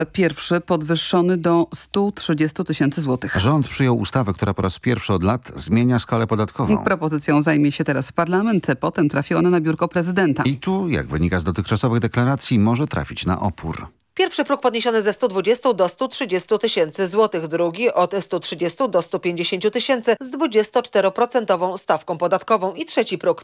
Pierwszy podwyższony do 130 tysięcy złotych. Rząd przyjął ustawę, która po raz pierwszy od lat zmienia skalę podatkową. Propozycją zajmie się teraz parlament, potem trafi ona na biurko prezydenta. I tu, jak wynika z dotychczasowych deklaracji, może trafić na opór. Pierwszy próg podniesiony ze 120 do 130 tysięcy złotych, drugi od 130 do 150 tysięcy z 24% stawką podatkową i trzeci próg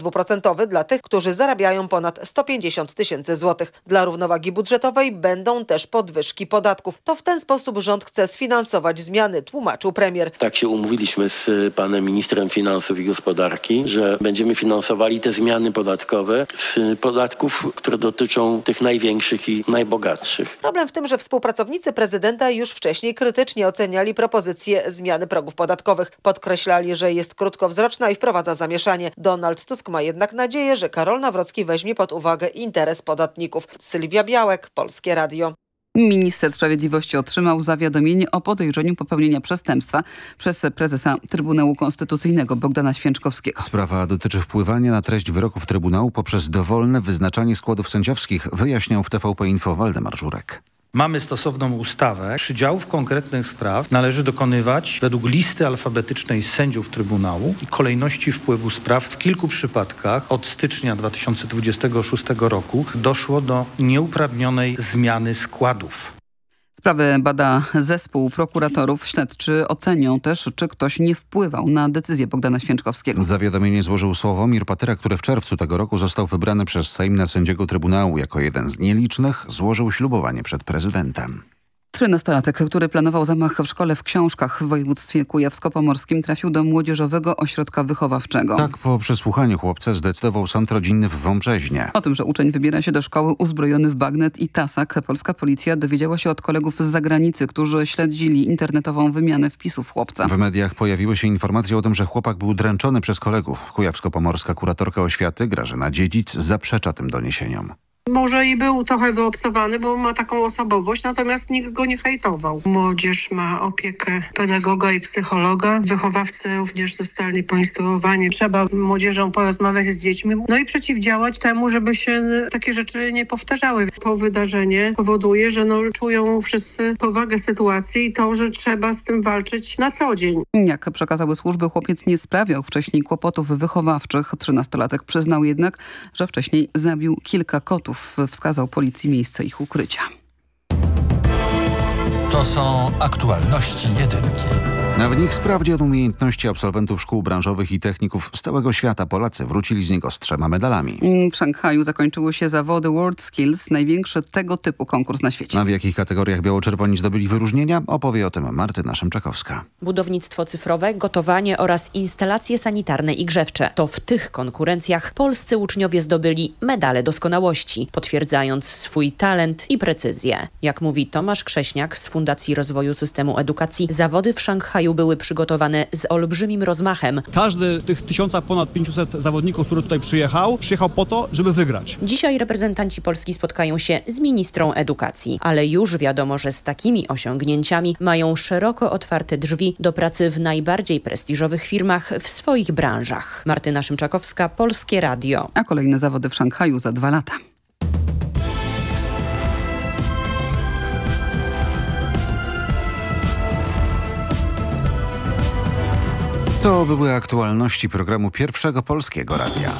32% dla tych, którzy zarabiają ponad 150 tysięcy złotych. Dla równowagi budżetowej będą też podwyżki podatków. To w ten sposób rząd chce sfinansować zmiany, tłumaczył premier. Tak się umówiliśmy z panem ministrem finansów i gospodarki, że będziemy finansowali te zmiany podatkowe z podatków, które dotyczą tych największych i najbogatszych. Problem w tym, że współpracownicy prezydenta już wcześniej krytycznie oceniali propozycję zmiany progów podatkowych. Podkreślali, że jest krótkowzroczna i wprowadza zamieszanie. Donald Tusk ma jednak nadzieję, że Karol Nawrocki weźmie pod uwagę interes podatników. Sylwia Białek, Polskie Radio. Minister Sprawiedliwości otrzymał zawiadomienie o podejrzeniu popełnienia przestępstwa przez prezesa Trybunału Konstytucyjnego Bogdana Święczkowskiego. Sprawa dotyczy wpływania na treść wyroków Trybunału poprzez dowolne wyznaczanie składów sędziowskich, wyjaśniał w TVP Info Waldemar Żurek. Mamy stosowną ustawę. Przydziałów konkretnych spraw należy dokonywać według listy alfabetycznej sędziów Trybunału i kolejności wpływu spraw. W kilku przypadkach od stycznia 2026 roku doszło do nieuprawnionej zmiany składów. Sprawę bada zespół prokuratorów. Śledczy ocenią też, czy ktoś nie wpływał na decyzję Bogdana Święczkowskiego. Zawiadomienie złożył Sławomir Patyra, który w czerwcu tego roku został wybrany przez Sejm na sędziego Trybunału. Jako jeden z nielicznych złożył ślubowanie przed prezydentem. 13-latek, który planował zamach w szkole w Książkach w województwie kujawsko-pomorskim, trafił do młodzieżowego ośrodka wychowawczego. Tak, po przesłuchaniu chłopca zdecydował sąd rodzinny w Wąbrzeźnie. O tym, że uczeń wybiera się do szkoły uzbrojony w bagnet i tasak, polska policja dowiedziała się od kolegów z zagranicy, którzy śledzili internetową wymianę wpisów chłopca. W mediach pojawiły się informacje o tym, że chłopak był dręczony przez kolegów. Kujawsko-pomorska kuratorka oświaty Grażyna Dziedzic zaprzecza tym doniesieniom. Może i był trochę wyobcowany, bo ma taką osobowość, natomiast nikt go nie hejtował. Młodzież ma opiekę pedagoga i psychologa. Wychowawcy również zostali poinstruowani. Trzeba z młodzieżą porozmawiać z dziećmi, no i przeciwdziałać temu, żeby się takie rzeczy nie powtarzały. To wydarzenie powoduje, że czują wszyscy powagę sytuacji i to, że trzeba z tym walczyć na co dzień. Jak przekazały służby, chłopiec nie sprawiał wcześniej kłopotów wychowawczych. 13-latek przyznał jednak, że wcześniej zabił kilka kotów. Wskazał policji miejsce ich ukrycia. To są aktualności jedynki. Na wynik sprawdzian umiejętności absolwentów szkół branżowych i techników z całego świata Polacy wrócili z niego z 3 medalami. W Szanghaju zakończyły się zawody World Skills, największy tego typu konkurs na świecie. A w jakich kategoriach biało-czerwoni zdobyli wyróżnienia? Opowie o tym Martyna Szymczakowska. Budownictwo cyfrowe, gotowanie oraz instalacje sanitarne i grzewcze. To w tych konkurencjach polscy uczniowie zdobyli medale doskonałości, potwierdzając swój talent i precyzję. Jak mówi Tomasz Krześniak z Fundacji Rozwoju Systemu Edukacji, zawody w Szanghaju były przygotowane z olbrzymim rozmachem. Każdy z tych ponad 1500 zawodników, który tutaj przyjechał po to, żeby wygrać. Dzisiaj reprezentanci Polski spotkają się z ministrą edukacji, ale już wiadomo, że z takimi osiągnięciami mają szeroko otwarte drzwi do pracy w najbardziej prestiżowych firmach w swoich branżach. Martyna Szymczakowska, Polskie Radio. A kolejne zawody w Szanghaju za 2 lata. To były aktualności programu Pierwszego Polskiego Radia.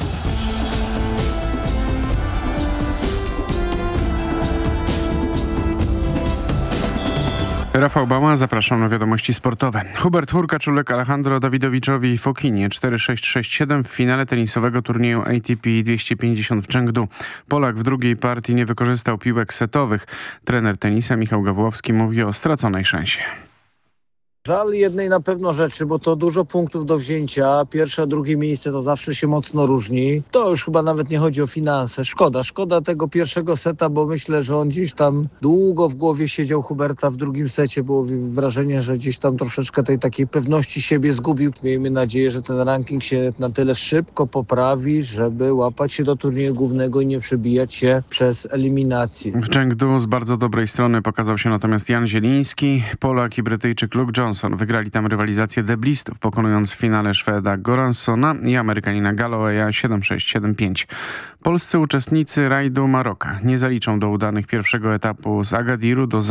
Rafał Bała, zapraszam na wiadomości sportowe. Hubert Hurkacz uległ Alejandro Dawidowiczowi Fokinie 4-6-6-7 w finale tenisowego turnieju ATP 250 w Chengdu. Polak w drugiej partii nie wykorzystał piłek setowych. Trener tenisa Michał Gawłowski mówi o straconej szansie. Żal jednej na pewno rzeczy, bo to dużo punktów do wzięcia. Pierwsze, drugie miejsce to zawsze się mocno różni. To już chyba nawet nie chodzi o finanse. Szkoda tego pierwszego seta, bo myślę, że on gdzieś tam długo w głowie siedział Huberta w drugim secie. Było wrażenie, że gdzieś tam troszeczkę tej takiej pewności siebie zgubił. Miejmy nadzieję, że ten ranking się na tyle szybko poprawi, żeby łapać się do turnieju głównego i nie przebijać się przez eliminację. W Chengdu z bardzo dobrej strony pokazał się natomiast Jan Zieliński. Polak i Brytyjczyk Luke Johnson Johnson wygrali tam rywalizację deblistów, pokonując w finale Szweda Goranssona i Amerykanina Gallowaya 7-6, 7-5. Polscy uczestnicy rajdu Maroka nie zaliczą do udanych pierwszego etapu z Agadiru do